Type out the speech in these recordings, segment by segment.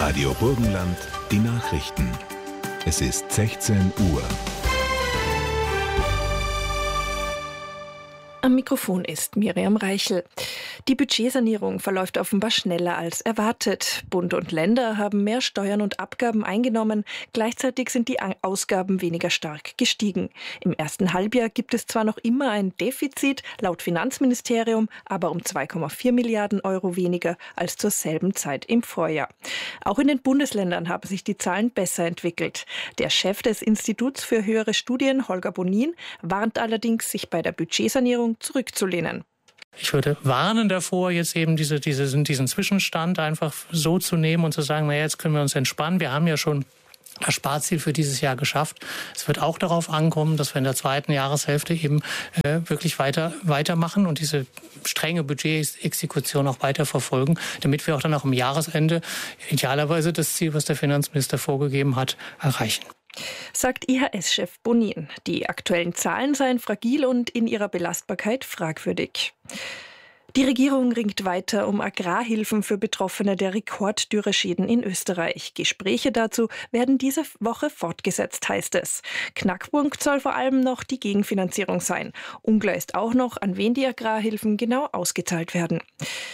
Radio Burgenland, die Nachrichten. Es ist 16 Uhr. Am Mikrofon ist Miriam Reichel. Die Budgetsanierung verläuft offenbar schneller als erwartet. Bund und Länder haben mehr Steuern und Abgaben eingenommen. Gleichzeitig sind die Ausgaben weniger stark gestiegen. Im ersten Halbjahr gibt es zwar noch immer ein Defizit, laut Finanzministerium, aber um 2,4 Milliarden Euro weniger als zur selben Zeit im Vorjahr. Auch in den Bundesländern haben sich die Zahlen besser entwickelt. Der Chef des Instituts für höhere Studien, Holger Bonin, warnt allerdings, sich bei der Budgetsanierung zurückzulehnen. Ich würde warnen davor, jetzt eben diesen Zwischenstand einfach so zu nehmen und zu sagen, naja, jetzt können wir uns entspannen. Wir haben ja schon das Sparziel für dieses Jahr geschafft. Es wird auch darauf ankommen, dass wir in der zweiten Jahreshälfte eben wirklich weitermachen und diese strenge Budgetexekution auch weiter verfolgen, damit wir auch dann auch am Jahresende idealerweise das Ziel, was der Finanzminister vorgegeben hat, erreichen. Sagt IHS-Chef Bonin. Die aktuellen Zahlen seien fragil und in ihrer Belastbarkeit fragwürdig. Die Regierung ringt weiter um Agrarhilfen für Betroffene der Rekorddürreschäden in Österreich. Gespräche dazu werden diese Woche fortgesetzt, heißt es. Knackpunkt soll vor allem noch die Gegenfinanzierung sein. Unklar ist auch noch, an wen die Agrarhilfen genau ausgezahlt werden.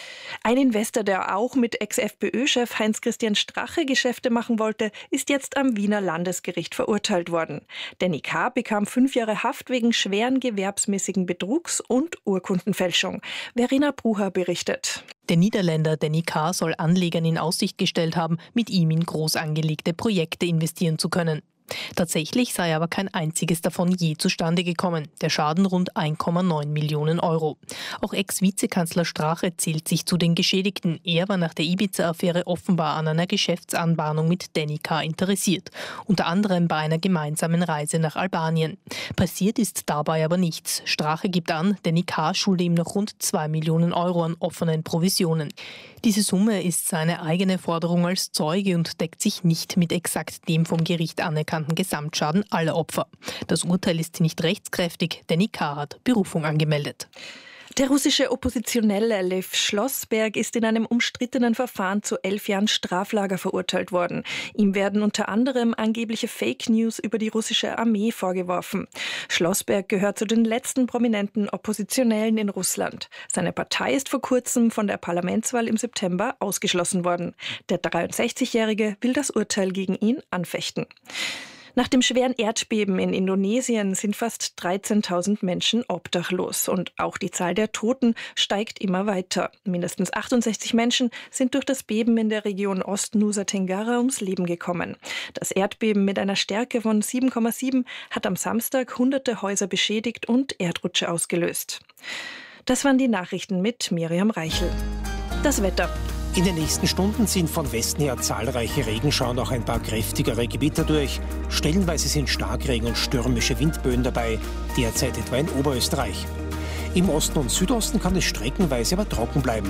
Ein Investor, der auch mit Ex-FPÖ-Chef Heinz-Christian Strache Geschäfte machen wollte, ist jetzt am Wiener Landesgericht verurteilt worden. Danny K. bekam 5 Jahre Haft wegen schweren gewerbsmäßigen Betrugs und Urkundenfälschung. Verena Brucher berichtet. Der Niederländer Danny K. soll Anlegern in Aussicht gestellt haben, mit ihm in groß angelegte Projekte investieren zu können. Tatsächlich sei aber kein einziges davon je zustande gekommen. Der Schaden rund 1,9 Millionen Euro. Auch Ex-Vizekanzler Strache zählt sich zu den Geschädigten. Er war nach der Ibiza-Affäre offenbar an einer Geschäftsanbahnung mit Danny K. interessiert. Unter anderem bei einer gemeinsamen Reise nach Albanien. Passiert ist dabei aber nichts. Strache gibt an, Danny K. schulde ihm noch rund 2 Millionen Euro an offenen Provisionen. Diese Summe ist seine eigene Forderung als Zeuge und deckt sich nicht mit exakt dem vom Gericht anerkannten Gesamtschaden aller Opfer. Das Urteil ist nicht rechtskräftig, Danny K. hat Berufung angemeldet. Der russische Oppositionelle Lev Schlossberg ist in einem umstrittenen Verfahren zu 11 Jahren Straflager verurteilt worden. Ihm werden unter anderem angebliche Fake News über die russische Armee vorgeworfen. Schlossberg gehört zu den letzten prominenten Oppositionellen in Russland. Seine Partei ist vor kurzem von der Parlamentswahl im September ausgeschlossen worden. Der 63-Jährige will das Urteil gegen ihn anfechten. Nach dem schweren Erdbeben in Indonesien sind fast 13.000 Menschen obdachlos und auch die Zahl der Toten steigt immer weiter. Mindestens 68 Menschen sind durch das Beben in der Region Ost-Nusa Tenggara ums Leben gekommen. Das Erdbeben mit einer Stärke von 7,7 hat am Samstag hunderte Häuser beschädigt und Erdrutsche ausgelöst. Das waren die Nachrichten mit Miriam Reichel. Das Wetter. In den nächsten Stunden ziehen von Westen her zahlreiche Regenschauer, auch ein paar kräftigere Gewitter durch. Stellenweise sind Starkregen und stürmische Windböen dabei, derzeit etwa in Oberösterreich. Im Osten und Südosten kann es streckenweise aber trocken bleiben.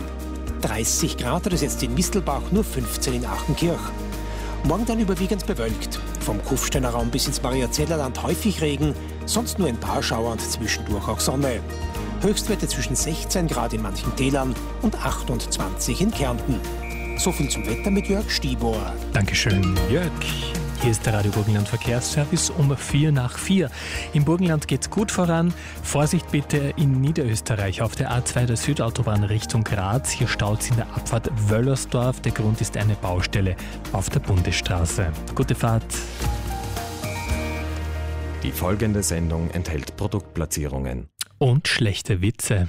30 Grad hat es jetzt in Mistelbach, nur 15 in Achenkirch. Morgen dann überwiegend bewölkt. Vom Kufsteiner Raum bis ins Mariazellerland häufig Regen, sonst nur ein paar Schauer und zwischendurch auch Sonne. Höchstwerte zwischen 16 Grad in manchen Tälern und 28 in Kärnten. So viel zum Wetter mit Jörg Stibor. Dankeschön, Jörg. Hier ist der Radio Burgenland Verkehrsservice um 4:04. Im Burgenland geht's gut voran. Vorsicht bitte in Niederösterreich auf der A2 der Südautobahn Richtung Graz. Hier staut's in der Abfahrt Wöllersdorf. Der Grund ist eine Baustelle auf der Bundesstraße. Gute Fahrt. Die folgende Sendung enthält Produktplatzierungen. Und schlechte Witze.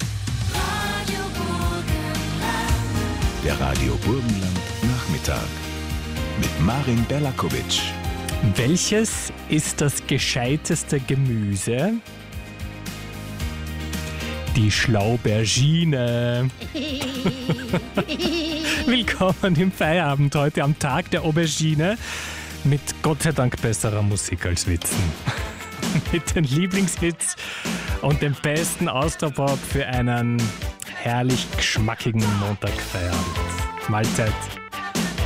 Der Radio Burgenland Nachmittag mit Marin Berlakovic. Welches ist das gescheiteste Gemüse? Die Schlaubergine. Willkommen im Feierabend heute am Tag der Aubergine mit Gott sei Dank besserer Musik als Witzen. Mit den Lieblingshits und dem besten Austropop für einen herrlich geschmackigen Montagfeierabend. Mahlzeit.